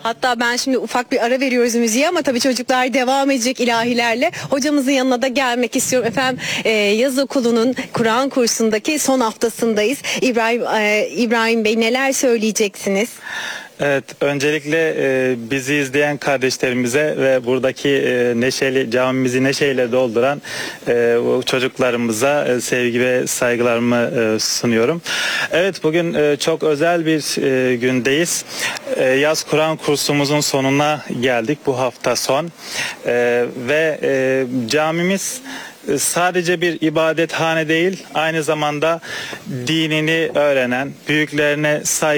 Hatta ben şimdi ufak bir ara veriyoruz müziğe ama tabii çocuklar devam edecek ilahilerle. Hocamızın yanına da gelmek istiyorum. Efendim yaz okulunun Kur'an kursundaki son haftasındayız. İbrahim Bey, neler söyleyeceksiniz? Evet, öncelikle bizi izleyen kardeşlerimize ve buradaki camimizi neşeyle dolduran çocuklarımıza sevgi ve saygılarımı sunuyorum. Evet, bugün çok özel bir gündeyiz. Yaz Kur'an kursumuzun sonuna geldik, bu hafta son. Ve camimiz sadece bir ibadethane değil, aynı zamanda dinini öğrenen, büyüklerine saygı